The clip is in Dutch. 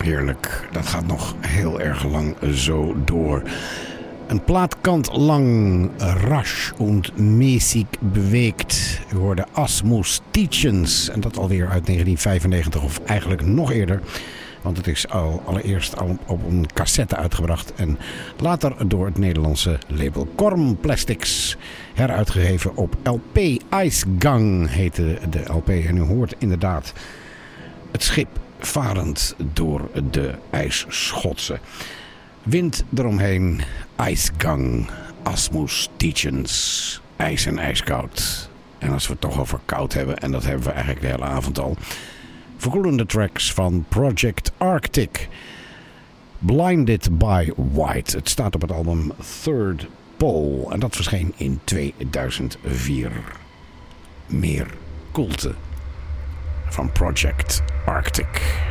heerlijk. Dat gaat nog heel erg lang zo door. Een plaatkant lang, rasch und mäßig bewegt. U hoorde Asmus Tietjens. En dat alweer uit 1995 of eigenlijk nog eerder. Want het is allereerst al op een cassette uitgebracht. En later door het Nederlandse label Korm Plastics. Heruitgegeven op LP. Ijsgang heette de LP. En u hoort inderdaad het schip varend door de ijsschotsen. Wind eromheen, ijsgang, Asmus Tietjens, ijs en ijskoud. En als we het toch over koud hebben, en dat hebben we eigenlijk de hele avond al. Verkoelende tracks van Project Arctic. Blinded by White. Het staat op het album Third Pole. En dat verscheen in 2004. Meer koelte van Project Arctic.